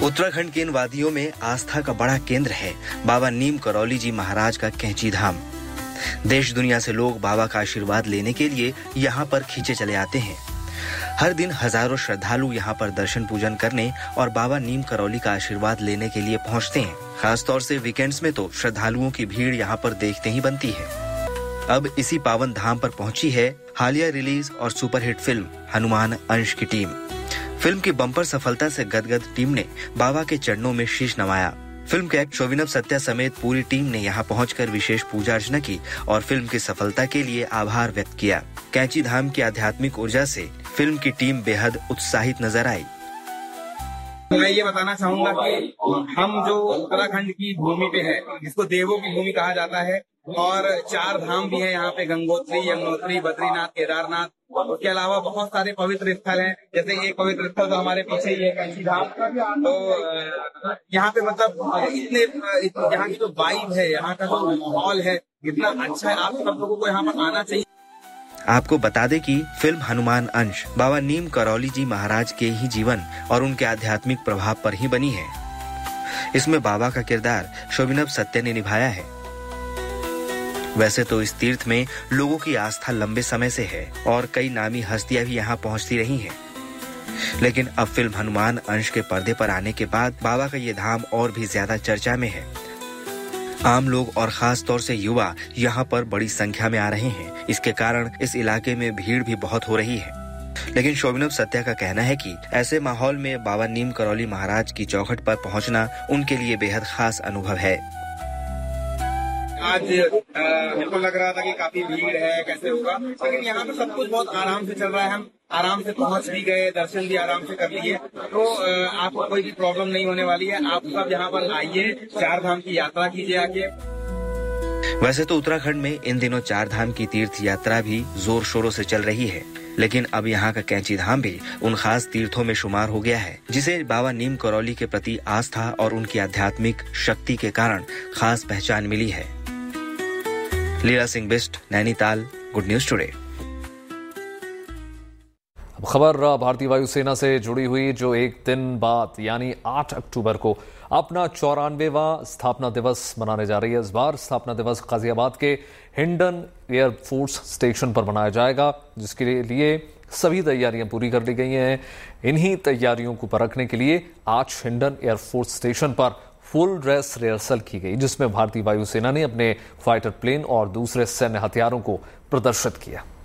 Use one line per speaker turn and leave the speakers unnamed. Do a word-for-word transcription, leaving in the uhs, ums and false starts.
उत्तराखंड के इन वादियों में आस्था का बड़ा केंद्र है बाबा नीम करौली जी महाराज का कैंची धाम। देश दुनिया से लोग बाबा का आशीर्वाद लेने के लिए यहाँ पर खींचे चले आते हैं। हर दिन हजारों श्रद्धालु यहाँ पर दर्शन पूजन करने और बाबा नीम करौली का आशीर्वाद लेने के लिए पहुँचते हैं। खासतौर से वीकेंड्स में तो श्रद्धालुओं की भीड़ यहाँ पर देखते ही बनती है। अब इसी पावन धाम पर पहुंची है हालिया रिलीज और सुपरहिट फिल्म हनुमान अंश की टीम। फिल्म की बम्पर सफलता से गदगद टीम ने बाबा के चरणों में शीश नवाया। फिल्म के एक्टर शोभिनव सत्या समेत पूरी टीम ने यहाँ पहुंचकर विशेष पूजा अर्चना की और फिल्म की सफलता के लिए आभार व्यक्त किया। कैंची धाम की आध्यात्मिक ऊर्जा से फिल्म की टीम बेहद उत्साहित नजर आई।
मैं ये बताना चाहूंगा कि हम जो उत्तराखंड की भूमि पे है, जिसको देवों की भूमि कहा जाता है, और चार धाम भी हैं यहाँ पे, गंगोत्री, यमुनोत्री, बद्रीनाथ, केदारनाथ। उसके अलावा बहुत सारे पवित्र स्थल हैं। जैसे एक पवित्र स्थल तो हमारे पीछे ही है, कैंची धाम। तो यहाँ पे मतलब इतने यहाँ की जो वाइब है, यहाँ का जो माहौल है, इतना अच्छा है। आप सब लोगों को यहाँ पर आना चाहिए।
आपको बता दें कि फिल्म हनुमान अंश बाबा नीम करौली जी महाराज के ही जीवन और उनके आध्यात्मिक प्रभाव पर ही बनी है। इसमें बाबा का किरदार शोभिनव सत्या ने निभाया है। वैसे तो इस तीर्थ में लोगों की आस्था लंबे समय से है और कई नामी हस्तियां भी यहाँ पहुँचती रही हैं। लेकिन अब फिल्म हनुमान अंश के पर्दे पर आने के बाद बाबा का ये धाम और भी ज्यादा चर्चा में है। आम लोग और खास तौर से युवा यहाँ पर बड़ी संख्या में आ रहे हैं। इसके कारण इस इलाके में भीड़ भी बहुत हो रही है। लेकिन शोभिनव सत्या का कहना है कि ऐसे माहौल में बाबा नीम करौली महाराज की चौखट पर पहुँचना उनके लिए बेहद खास अनुभव है।
आज हमको लग रहा था कि काफी भीड़ है, कैसे होगा, लेकिन यहाँ पे सब कुछ बहुत आराम से चल रहा है। हम आराम से पहुँच भी गए, दर्शन भी आराम से कर लिए, तो आपको कोई भी प्रॉब्लम नहीं होने वाली है। आप सब यहाँ पर आइए, चार धाम की यात्रा कीजिए आके।
वैसे तो उत्तराखंड में इन दिनों चार धाम की तीर्थ यात्रा भी जोर शोरों से चल रही है, लेकिन अब यहाँ का कैंची धाम भी उन खास तीर्थों में शुमार हो गया है, जिसे बाबा नीम करौली के प्रति आस्था और उनकी आध्यात्मिक शक्ति के कारण खास पहचान मिली है। लीला Singh Bisht, Nainital, good news today.
अब खबर भारतीय वायुसेना से जुड़ी हुई, जो एक दिन बाद यानी आठ अक्टूबर को अपना चौरानवेवां स्थापना दिवस मनाने जा रही है। इस बार स्थापना दिवस गाजियाबाद के हिंडन एयरफोर्स स्टेशन पर मनाया जाएगा, जिसके लिए सभी तैयारियां पूरी कर ली गई हैं। इन्हीं तैयारियों को परखने के लिए आज हिंडन एयरफोर्स स्टेशन पर फुल ड्रेस रिहर्सल की गई, जिसमें भारतीय वायुसेना ने अपने फाइटर प्लेन और दूसरे सैन्य हथियारों को प्रदर्शित किया।